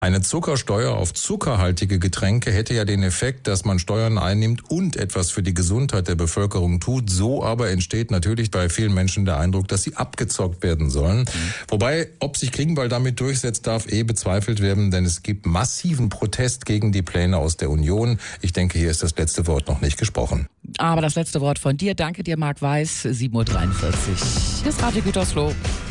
Eine Zuckersteuer auf zuckerhaltige Getränke hätte ja den Effekt, dass man Steuern einnimmt und etwas für die Gesundheit der Bevölkerung tut. So aber entsteht natürlich bei vielen Menschen der Eindruck, dass sie abgezockt werden sollen. Wobei, ob sich Klingbeil damit durchsetzt, darf bezweifelt werden, denn es gibt massiven Protest gegen die Pläne aus der Union. Ich denke, hier ist das letzte Wort noch nicht gesprochen. Aber das letzte Wort von dir. Danke dir, Marc Weiß, 7:43 Uhr. Das Radio Gütersloh.